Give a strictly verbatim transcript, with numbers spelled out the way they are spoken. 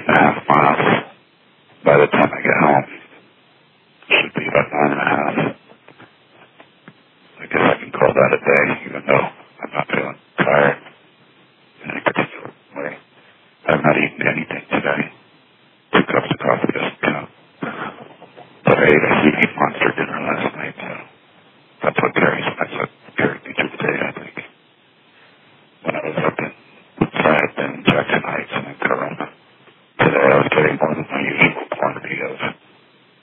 and a half miles by the time I get home. Should be about nine and a half. I guess I can call that a day, even though